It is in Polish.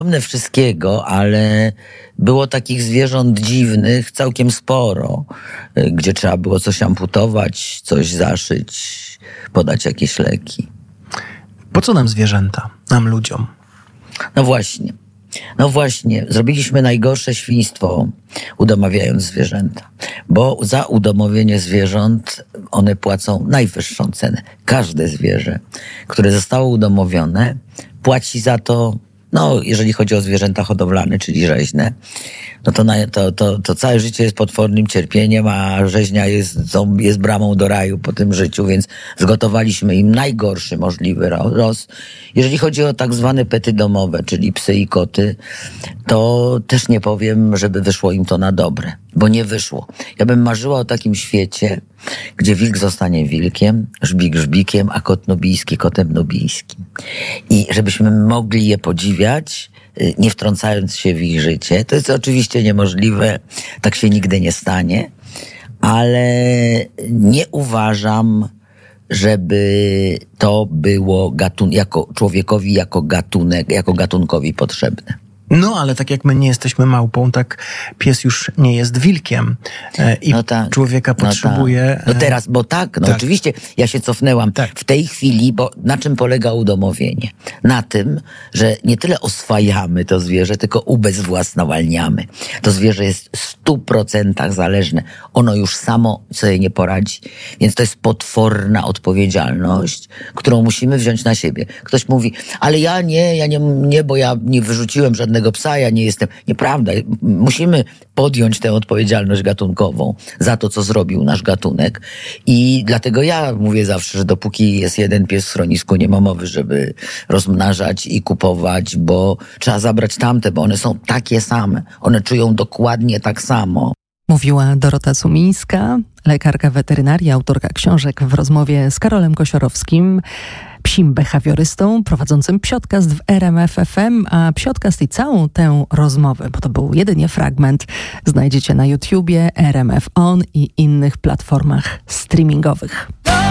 Pomnę wszystkiego, ale było takich zwierząt dziwnych całkiem sporo, gdzie trzeba było coś amputować, coś zaszyć, podać jakieś leki. Po co nam zwierzęta, nam ludziom? No właśnie, zrobiliśmy najgorsze świństwo, udomawiając zwierzęta. Bo za udomowienie zwierząt one płacą najwyższą cenę. Każde zwierzę, które zostało udomowione, płaci za to, jeżeli chodzi o zwierzęta hodowlane, czyli rzeźne, to całe życie jest potwornym cierpieniem, a rzeźnia jest bramą do raju po tym życiu, więc zgotowaliśmy im najgorszy możliwy los. Jeżeli chodzi o tak zwane pety domowe, czyli psy i koty, to też nie powiem, żeby wyszło im to na dobre, bo nie wyszło. Ja bym marzyła o takim świecie, gdzie wilk zostanie wilkiem, żbik żbikiem, a kot nubijski kotem nubijskim. I żebyśmy mogli je podziwiać, nie wtrącając się w ich życie. To jest oczywiście niemożliwe, tak się nigdy nie stanie, ale nie uważam, żeby to było człowiekowi jako gatunkowi potrzebne. No, ale tak jak my nie jesteśmy małpą, tak pies już nie jest wilkiem i człowieka potrzebuje... teraz, oczywiście ja się cofnęłam. W tej chwili, bo na czym polega udomowienie? Na tym, że nie tyle oswajamy to zwierzę, tylko ubezwłasnowalniamy. To zwierzę jest w 100% zależne. Ono już samo sobie nie poradzi. Więc to jest potworna odpowiedzialność, którą musimy wziąć na siebie. Ktoś mówi, ale ja nie, bo ja nie wyrzuciłem żadnego psa, ja nie jestem... Nieprawda. Musimy podjąć tę odpowiedzialność gatunkową za to, co zrobił nasz gatunek. I dlatego ja mówię zawsze, że dopóki jest jeden pies w schronisku, nie ma mowy, żeby rozmnażać i kupować, bo trzeba zabrać tamte, bo one są takie same. One czują dokładnie tak samo. Mówiła Dorota Sumińska, lekarka weterynarii, autorka książek, w rozmowie z Karolem Kosiorowskim, psim behawiorystą, prowadzącym Psiodcast w RMF FM, a Psiodcast i całą tę rozmowę, bo to był jedynie fragment, znajdziecie na YouTubie, RMF On i innych platformach streamingowych.